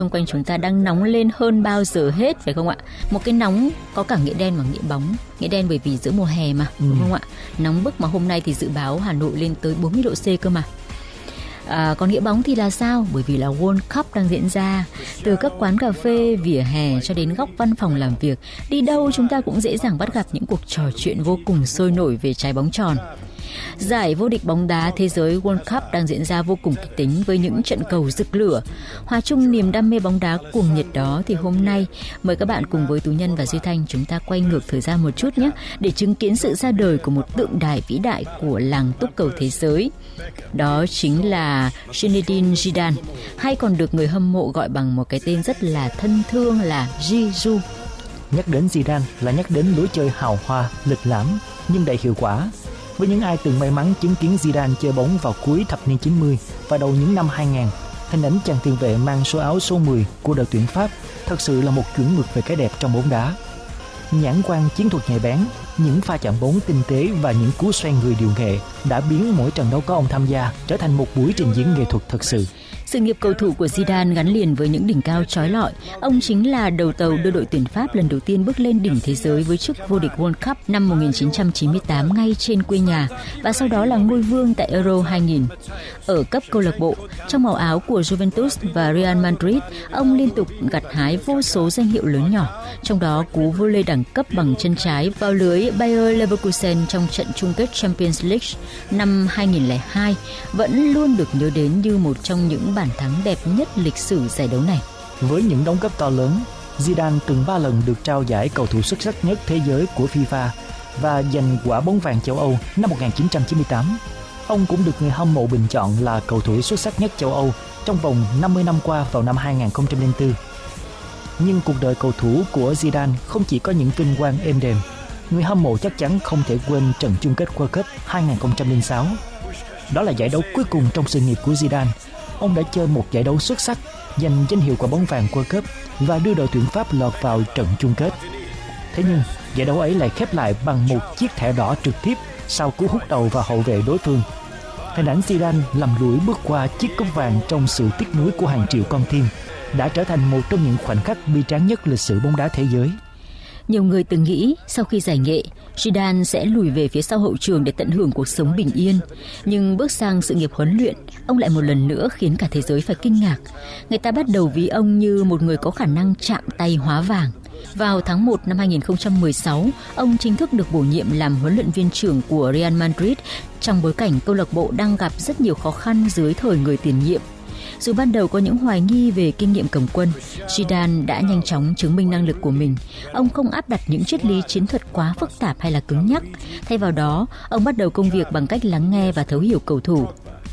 Xung quanh chúng ta đang nóng lên hơn bao giờ hết, phải không ạ? Một cái nóng có cả nghĩa đen và nghĩa bóng. Nghĩa đen bởi vì giữa mùa hè mà, đúng không ạ? Nóng bức mà hôm nay thì dự báo Hà Nội lên tới 40 độ C cơ mà. Còn nghĩa bóng thì là sao? Bởi vì là World Cup đang diễn ra. Từ các quán cà phê, vỉa hè cho đến góc văn phòng làm việc, đi đâu chúng ta cũng dễ dàng bắt gặp những cuộc trò chuyện vô cùng sôi nổi về trái bóng tròn. Giải vô địch bóng đá thế giới World Cup đang diễn ra vô cùng kịch tính với những trận cầu rực lửa. Hòa chung niềm đam mê bóng đá cuồng nhiệt đó thì hôm nay mời các bạn cùng với Tú Nhân và Duy Thanh chúng ta quay ngược thời gian một chút nhé, để chứng kiến sự ra đời của một tượng đài vĩ đại của làng túc cầu thế giới. Đó chính là Zinedine Zidane, hay còn được người hâm mộ gọi bằng một cái tên rất là thân thương là Zizou. Nhắc đến Zidane là nhắc đến lối chơi hào hoa, lịch lãm nhưng đầy hiệu quả. Với những ai từng may mắn chứng kiến Zidane chơi bóng vào cuối thập niên 90 và đầu những năm 2000, hình ảnh chàng tiền vệ mang số áo số 10 của đội tuyển Pháp thật sự là một chuẩn mực về cái đẹp trong bóng đá. Nhãn quan chiến thuật nhạy bén, những pha chạm bóng tinh tế và những cú xoay người điệu nghệ đã biến mỗi trận đấu có ông tham gia trở thành một buổi trình diễn nghệ thuật thật sự. Sự nghiệp cầu thủ của Zidane gắn liền với những đỉnh cao chói lọi. Ông chính là đầu tàu đưa đội tuyển Pháp lần đầu tiên bước lên đỉnh thế giới với chức vô địch World Cup năm 1998 ngay trên quê nhà, và sau đó là ngôi vương tại Euro 2000. Ở cấp câu lạc bộ, trong màu áo của Juventus và Real Madrid, ông liên tục gặt hái vô số danh hiệu lớn nhỏ, trong đó cú volley đẳng cấp bằng chân trái vào lưới Bayer Leverkusen trong trận chung kết Champions League năm 2002 vẫn luôn được nhớ đến như một trong những bàn thắng đẹp nhất lịch sử giải đấu này. Với những đóng góp to lớn, Zidane từng 3 lần được trao giải cầu thủ xuất sắc nhất thế giới của FIFA và giành quả bóng vàng châu Âu năm 1998. Ông cũng được người hâm mộ bình chọn là cầu thủ xuất sắc nhất châu Âu trong vòng 50 năm qua vào năm 2004. Nhưng cuộc đời cầu thủ của Zidane không chỉ có những vinh quang êm đềm. Người hâm mộ chắc chắn không thể quên trận chung kết World Cup 2006. Đó là giải đấu cuối cùng trong sự nghiệp của Zidane. Ông đã chơi một giải đấu xuất sắc, giành danh hiệu quả bóng vàng World Cup và đưa đội tuyển Pháp lọt vào trận chung kết. Thế nhưng, giải đấu ấy lại khép lại bằng một chiếc thẻ đỏ trực tiếp sau cú hút đầu vào hậu vệ đối phương. Hình ảnh Zidane lầm lũi bước qua chiếc cúp vàng trong sự tiếc nuối của hàng triệu con tim đã trở thành một trong những khoảnh khắc bi tráng nhất lịch sử bóng đá thế giới. Nhiều người từng nghĩ sau khi giải nghệ, Zidane sẽ lùi về phía sau hậu trường để tận hưởng cuộc sống bình yên. Nhưng bước sang sự nghiệp huấn luyện, ông lại một lần nữa khiến cả thế giới phải kinh ngạc. Người ta bắt đầu ví ông như một người có khả năng chạm tay hóa vàng. Vào tháng 1 năm 2016, ông chính thức được bổ nhiệm làm huấn luyện viên trưởng của Real Madrid trong bối cảnh câu lạc bộ đang gặp rất nhiều khó khăn dưới thời người tiền nhiệm. Dù ban đầu có những hoài nghi về kinh nghiệm cầm quân, Zidane đã nhanh chóng chứng minh năng lực của mình. Ông không áp đặt những triết lý chiến thuật quá phức tạp hay là cứng nhắc. Thay vào đó, ông bắt đầu công việc bằng cách lắng nghe và thấu hiểu cầu thủ.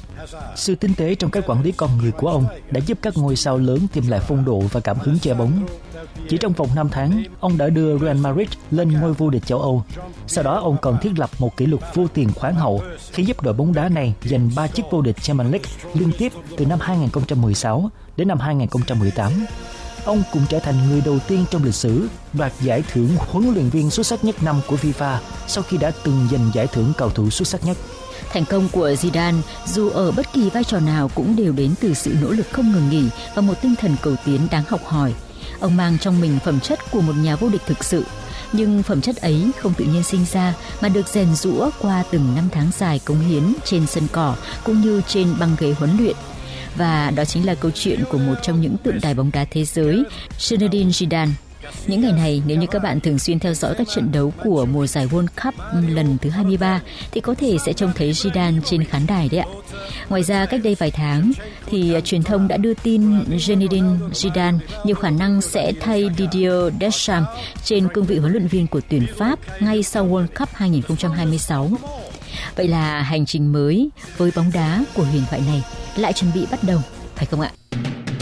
Sự tinh tế trong cách quản lý con người của ông đã giúp các ngôi sao lớn tìm lại phong độ và cảm hứng chơi bóng. Chỉ trong vòng 5 tháng, ông đã đưa Real Madrid lên ngôi vô địch châu Âu. Sau đó, ông còn thiết lập một kỷ lục vô tiền khoáng hậu khi giúp đội bóng đá này giành 3 chức vô địch Champions League liên tiếp từ năm 2016 đến năm 2018. Ông cũng trở thành người đầu tiên trong lịch sử đoạt giải thưởng huấn luyện viên xuất sắc nhất năm của FIFA sau khi đã từng giành giải thưởng cầu thủ xuất sắc nhất. Thành công của Zidane dù ở bất kỳ vai trò nào cũng đều đến từ sự nỗ lực không ngừng nghỉ và một tinh thần cầu tiến đáng học hỏi. Ông mang trong mình phẩm chất của một nhà vô địch thực sự, nhưng phẩm chất ấy không tự nhiên sinh ra mà được rèn giũa qua từng năm tháng dài cống hiến trên sân cỏ cũng như trên băng ghế huấn luyện. Và đó chính là câu chuyện của một trong những tượng đài bóng đá thế giới, Zinedine Zidane. Những ngày này, nếu như các bạn thường xuyên theo dõi các trận đấu của mùa giải World Cup lần thứ 23 thì có thể sẽ trông thấy Zidane trên khán đài đấy ạ. Ngoài ra, cách đây vài tháng thì truyền thông đã đưa tin Zinedine Zidane nhiều khả năng sẽ thay Didier Deschamps trên cương vị huấn luyện viên của tuyển Pháp ngay sau World Cup 2026. Vậy là hành trình mới với bóng đá của huyền thoại này lại chuẩn bị bắt đầu, phải không ạ?